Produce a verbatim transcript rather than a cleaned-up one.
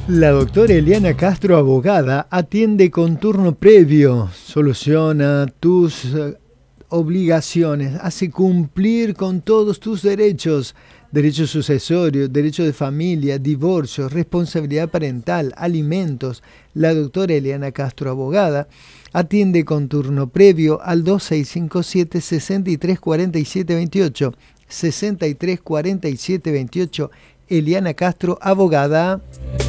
La doctora Eliana Castro, abogada, atiende con turno previo, soluciona tus eh, obligaciones, hace cumplir con todos tus derechos, derechos sucesorios, derecho de familia, divorcio, responsabilidad parental, alimentos. La doctora Eliana Castro, abogada, atiende con turno previo al dos seis cinco siete, seis tres cuatro siete dos ocho, seis tres cuatro siete dos ocho. Eliana Castro, abogada.